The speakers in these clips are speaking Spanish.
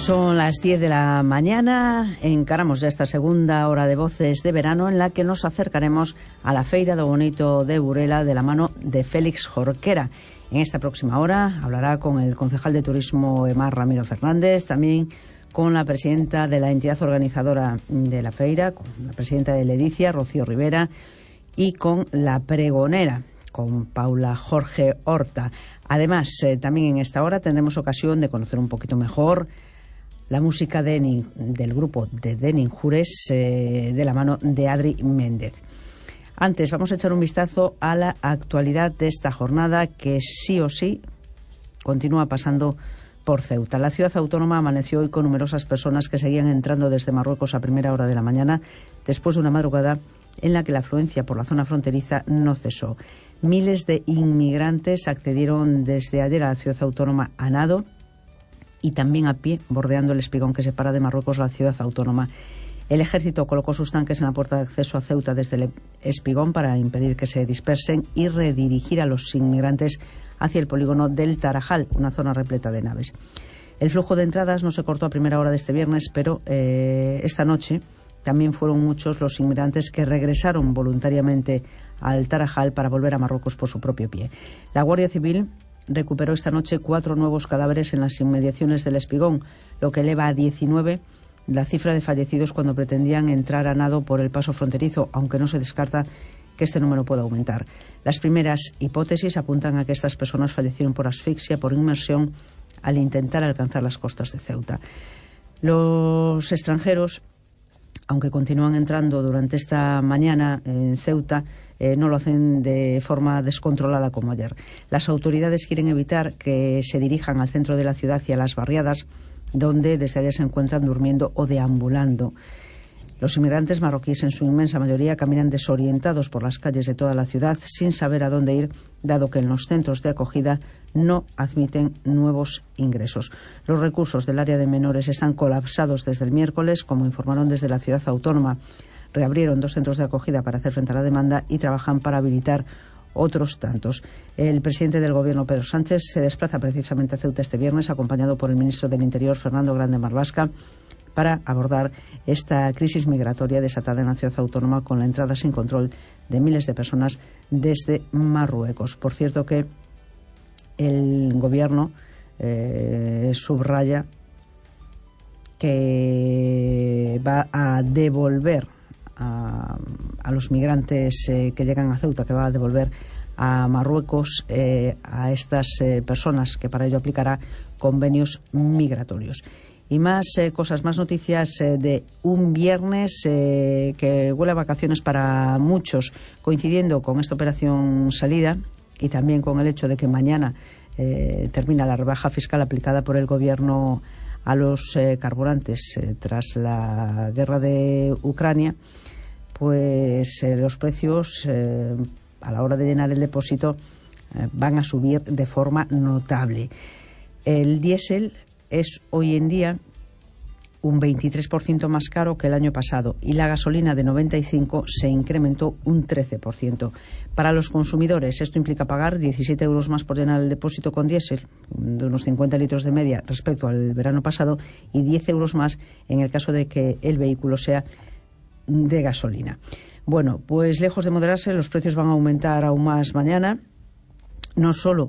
Son las 10 de la mañana, encaramos ya esta segunda hora de Voces de Verano en la que nos acercaremos a la Feira do Bonito de Burela de la mano de Félix Jorquera. En esta próxima hora hablará con el concejal de Turismo Emar Ramiro Fernández, también con la presidenta de la entidad organizadora de la feira, con la presidenta de Ledicia, Rocío Rivera, y con la pregonera, con Paula Jorge Horta. Además, también en esta hora tendremos ocasión de conocer un poquito mejor la música del grupo de Denin Jures, de la mano de Adri Méndez. Antes, vamos a echar un vistazo a la actualidad de esta jornada que sí o sí continúa pasando por Ceuta. La ciudad autónoma amaneció hoy con numerosas personas que seguían entrando desde Marruecos a primera hora de la mañana, después de una madrugada en la que la afluencia por la zona fronteriza no cesó. Miles de inmigrantes accedieron desde ayer a la ciudad autónoma a nado y también a pie, bordeando el espigón que separa de Marruecos la ciudad autónoma. El ejército colocó sus tanques en la puerta de acceso a Ceuta desde el espigón para impedir que se dispersen y redirigir a los inmigrantes hacia el polígono del Tarajal, una zona repleta de naves. El flujo de entradas no se cortó a primera hora de este viernes, pero esta noche también fueron muchos los inmigrantes que regresaron voluntariamente al Tarajal para volver a Marruecos por su propio pie. La Guardia Civil recuperó esta noche 4 nuevos cadáveres en las inmediaciones del espigón, lo que eleva a 19 la cifra de fallecidos cuando pretendían entrar a nado por el paso fronterizo, aunque no se descarta que este número pueda aumentar. Las primeras hipótesis apuntan a que estas personas fallecieron por asfixia, por inmersión, al intentar alcanzar las costas de Ceuta. Los extranjeros, aunque continúan entrando durante esta mañana en Ceuta, no lo hacen de forma descontrolada como ayer. Las autoridades quieren evitar que se dirijan al centro de la ciudad y a las barriadas, donde desde ayer se encuentran durmiendo o deambulando. Los inmigrantes marroquíes, en su inmensa mayoría, caminan desorientados por las calles de toda la ciudad sin saber a dónde ir, dado que en los centros de acogida no admiten nuevos ingresos. Los recursos del área de menores están colapsados desde el miércoles, como informaron desde la ciudad autónoma. Reabrieron 2 centros de acogida para hacer frente a la demanda y trabajan para habilitar otros tantos. El presidente del Gobierno, Pedro Sánchez, se desplaza precisamente a Ceuta este viernes, acompañado por el ministro del Interior, Fernando Grande Marlaska, para abordar esta crisis migratoria desatada en la ciudad autónoma con la entrada sin control de miles de personas desde Marruecos. Por cierto que el Gobierno subraya que va a devolver a los migrantes que llegan a Ceuta, que va a devolver a Marruecos a estas personas, que para ello aplicará convenios migratorios. Y más cosas, más noticias de un viernes que huele a vacaciones para muchos, coincidiendo con esta operación salida y también con el hecho de que mañana termina la rebaja fiscal aplicada por el Gobierno a los carburantes tras la guerra de Ucrania. Pues los precios a la hora de llenar el depósito van a subir de forma notable. El diésel es hoy en día un 23% más caro que el año pasado y la gasolina de 95 se incrementó un 13%. Para los consumidores esto implica pagar 17 euros más por llenar el depósito con diésel, de unos 50 litros de media respecto al verano pasado, y 10 euros más en el caso de que el vehículo sea de gasolina. Bueno, pues lejos de moderarse, los precios van a aumentar aún más mañana, no solo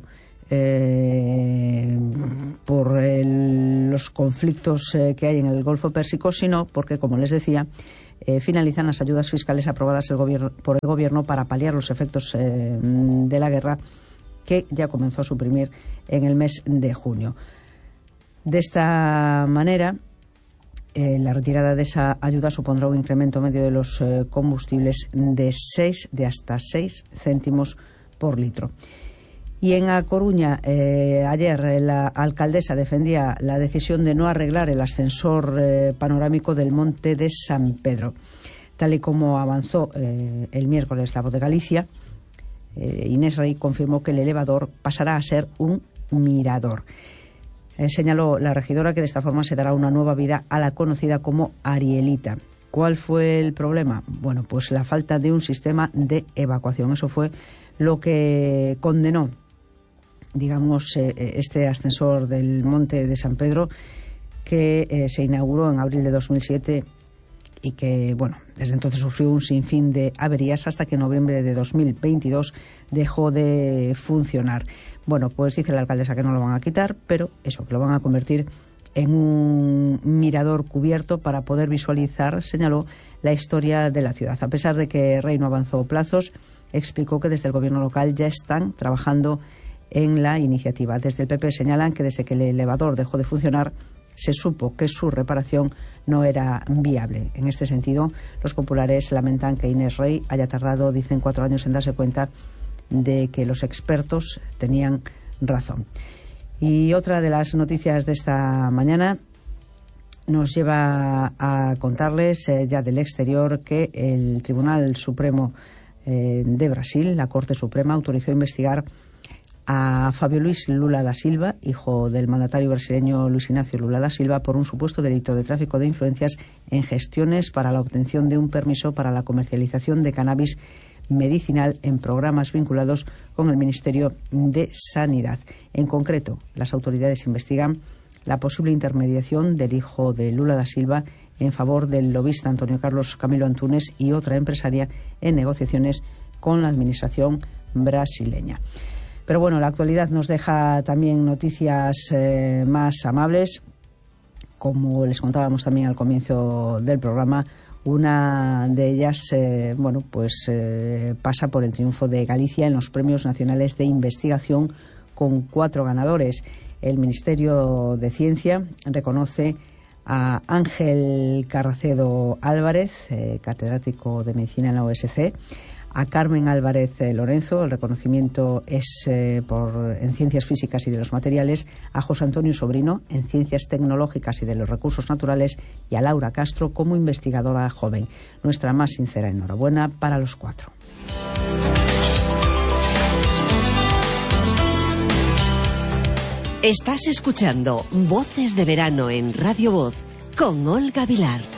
por los conflictos que hay en el Golfo Pérsico, sino porque, como les decía, finalizan las ayudas fiscales aprobadas por el Gobierno para paliar los efectos de la guerra, que ya comenzó a suprimir en el mes de junio. De esta manera, la retirada de esa ayuda supondrá un incremento medio de los combustibles de hasta 6 céntimos por litro. Y en A Coruña, ayer la alcaldesa defendía la decisión de no arreglar el ascensor panorámico del Monte de San Pedro. Tal y como avanzó el miércoles La Voz de Galicia, Inés Rey confirmó que el elevador pasará a ser un mirador. Señaló la regidora que de esta forma se dará una nueva vida a la conocida como Arielita. ¿Cuál fue el problema? Bueno, pues la falta de un sistema de evacuación. Eso fue lo que condenó, digamos, este ascensor del Monte de San Pedro, que se inauguró en abril de 2007 y que, bueno, desde entonces sufrió un sinfín de averías hasta que en noviembre de 2022 dejó de funcionar. Bueno, pues dice la alcaldesa que no lo van a quitar, pero eso, que lo van a convertir en un mirador cubierto para poder visualizar, señaló, la historia de la ciudad. A pesar de que Rey no avanzó plazos, explicó que desde el gobierno local ya están trabajando en la iniciativa. Desde el PP señalan que desde que el elevador dejó de funcionar se supo que su reparación no era viable. En este sentido, los populares lamentan que Inés Rey haya tardado, dicen, 4 años en darse cuenta de que los expertos tenían razón. Y otra de las noticias de esta mañana nos lleva a contarles ya del exterior que el Tribunal Supremo de Brasil, la Corte Suprema, autorizó investigar a Fabio Luis Lula da Silva, hijo del mandatario brasileño Luis Ignacio Lula da Silva, por un supuesto delito de tráfico de influencias en gestiones para la obtención de un permiso para la comercialización de cannabis medicinal en programas vinculados con el Ministerio de Sanidad. En concreto, las autoridades investigan la posible intermediación del hijo de Lula da Silva en favor del lobista Antonio Carlos Camilo Antunes y otra empresaria en negociaciones con la administración brasileña. Pero bueno, la actualidad nos deja también noticias más amables. Como les contábamos también al comienzo del programa, una de ellas pasa por el triunfo de Galicia en los Premios Nacionales de Investigación con 4 ganadores. El Ministerio de Ciencia reconoce a Ángel Carracedo Álvarez, catedrático de Medicina en la OSC, a Carmen Álvarez Lorenzo, el reconocimiento es en Ciencias Físicas y de los Materiales, a José Antonio Sobrino en Ciencias Tecnológicas y de los Recursos Naturales y a Laura Castro como investigadora joven. Nuestra más sincera enhorabuena para los 4. Estás escuchando Voces de Verano en Radio Voz con Olga Vilar.